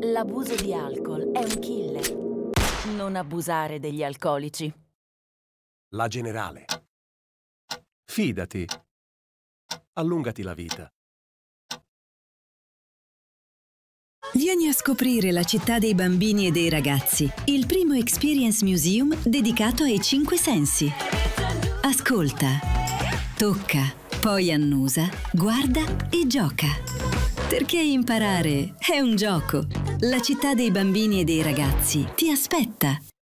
L'abuso di alcol è un killer. Non abusare degli alcolici. La Generale. Fidati. Allungati la vita. Vieni a scoprire la città dei bambini e dei ragazzi, il primo Experience Museum dedicato ai 5 sensi. Ascolta, tocca, poi annusa, guarda e gioca. Perché imparare è un gioco. La città dei bambini e dei ragazzi ti aspetta.